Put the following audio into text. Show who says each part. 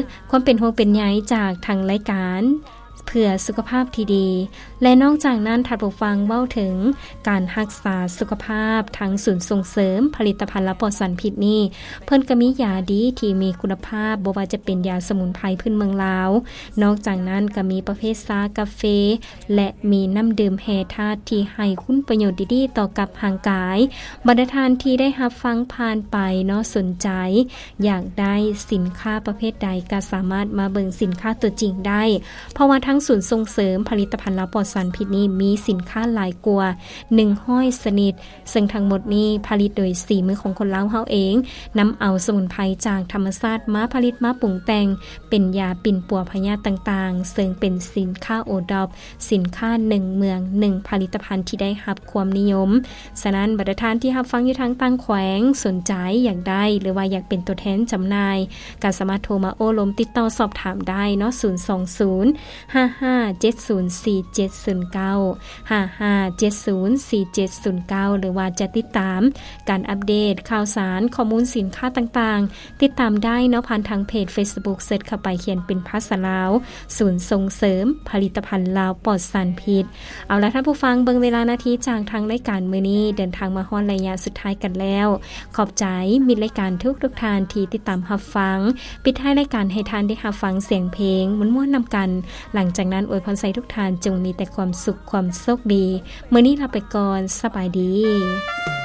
Speaker 1: ความเป็นห่วงเป็นใยจากทางรายการเพื่อสุขภาพที่ดีและนอกจากนั้นท่านผู้ฟังเว้าถึงการรักษาสุขภาพทั้งศูนย์ส่งเสริมผลิตภัณฑ์และปลอดสารพิษนี้เพิ่นก็มียาดีที่มีคุณภาพบ่ว่าจะเป็นยาสมุนไพรพื้นเมืองลาวนอกจากนั้นก็มีประเภทชากาแฟและมีน้ำดื่มแร่ธาตุที่ให้คุณประโยชน์ดีๆต่อกับร่างกายบรรดาท่านที่ได้รับฟังผ่านไปเนาะสนใจอยากได้สินค้าประเภทใดก็สามารถมาเบิ่งสินค้าตัวจริงได้เพราะว่าทั้งศูนย์ส่งเสริมผลิตภัณฑ์และปลอดสารพิษนี้มีสินค้าหลายกว่า100ชนิดซึ่งทั้งหมดนี้ผลิตโดยสีมือของคนลาวเฮาเองนำเอาสมุนไพรจากธรรมชาติมาผลิตมาปรุงแต่งเป็นยาปิ่นปัวพยาธิต่างๆซึ่งเป็นสินค้าโอท็อปสินค้า1เมือง1ผลิตภัณฑ์ที่ได้รับความนิยมฉะนั้นบรรดาท่านที่รับฟังอยู่ทางต่างแขวงสนใจอยากได้หรือว่าอยากเป็นตัวแทนจำหน่ายก็สามารถโทรมาโอ้ลมติดต่อสอบถามได้เนาะ02055704709 55704709หรือว่าจะติดตามการอัปเดตข่าวสารข้อมูลสินค้าต่างๆติดตามได้เนาะผ่านทางเพจ Facebook เสิร์ชเข้าไปเขียนเป็นภาษาลาวศูนย์ส่งเสริมผลิตภัณฑ์ลาวปลอดสารพิษเอาล่ะท่านผู้ฟังเบิ่งเวลานาทีจากทางรายการมื้อนี้เดินทางมาฮอดระยะสุดท้ายกันแล้วขอบใจมิตรรายการทุกท่านที่ติดตามรับฟังปิดท้ายรายการให้ท่านได้รับฟังเสียงเพลงม่วนๆนำกันหลังจากนั้นอวยพรใส่ทุกท่านจงมีแต่ความสุขความโชคดีมื้อนี้ลาไปก่อนสบายดี